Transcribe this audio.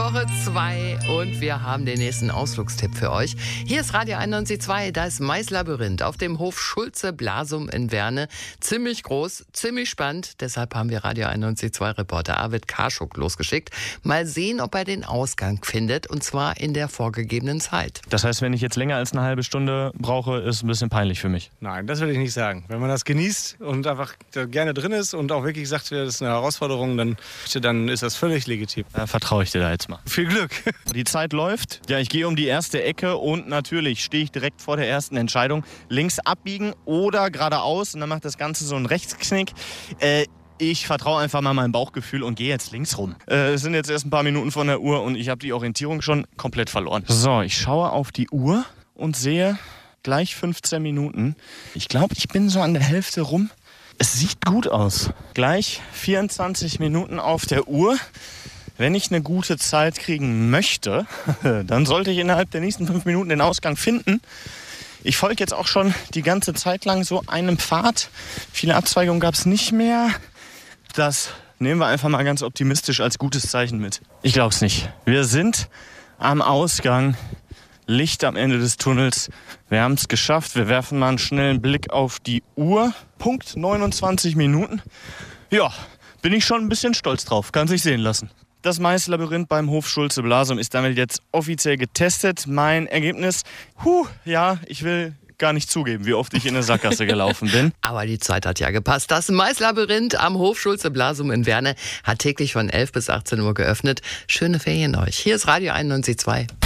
Woche 2 und wir haben den nächsten Ausflugstipp für euch. Hier ist Radio 91.2, das Maislabyrinth auf dem Hof Schulze-Blasum in Werne. Ziemlich groß, ziemlich spannend. Deshalb haben wir Radio 91.2-Reporter Arvid Karschuk losgeschickt. Mal sehen, ob er den Ausgang findet, und zwar in der vorgegebenen Zeit. Das heißt, wenn ich jetzt länger als eine halbe Stunde brauche, ist ein bisschen peinlich für mich. Nein, das will ich nicht sagen. Wenn man das genießt und einfach gerne drin ist und auch wirklich sagt, das ist eine Herausforderung, dann ist das völlig legitim. Da vertraue ich dir da jetzt mal. Viel Glück. Die Zeit läuft. Ja, ich gehe um die erste Ecke und natürlich stehe ich direkt vor der ersten Entscheidung. Links abbiegen oder geradeaus, und dann macht das Ganze so einen Rechtsknick. Ich vertraue einfach mal meinem Bauchgefühl und gehe jetzt links rum. Es sind jetzt erst ein paar Minuten von der Uhr und ich habe die Orientierung schon komplett verloren. So, ich schaue auf die Uhr und sehe gleich 15 Minuten. Ich glaube, ich bin so an der Hälfte rum. Es sieht gut aus. Gleich 24 Minuten auf der Uhr. Wenn ich eine gute Zeit kriegen möchte, dann sollte ich innerhalb der nächsten 5 Minuten den Ausgang finden. Ich folge jetzt auch schon die ganze Zeit lang so einem Pfad. Viele Abzweigungen gab es nicht mehr. Das nehmen wir einfach mal ganz optimistisch als gutes Zeichen mit. Ich glaube es nicht. Wir sind am Ausgang. Licht am Ende des Tunnels. Wir haben es geschafft. Wir werfen mal einen schnellen Blick auf die Uhr. Punkt 29 Minuten. Ja, bin ich schon ein bisschen stolz drauf. Kann sich sehen lassen. Das Maislabyrinth beim Hof Schulze-Blasum ist damit jetzt offiziell getestet. Mein Ergebnis, ich will gar nicht zugeben, wie oft ich in eine Sackgasse gelaufen bin. Aber die Zeit hat ja gepasst. Das Maislabyrinth am Hof Schulze-Blasum in Werne hat täglich von 11 bis 18 Uhr geöffnet. Schöne Ferien euch. Hier ist Radio 91.2.